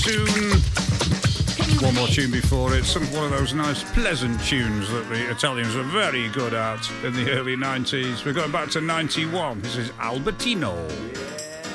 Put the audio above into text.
Tune. One more tune before it. One of those nice, pleasant tunes that the Italians were very good at in the early 90s. We're going back to 91. This is Albertino.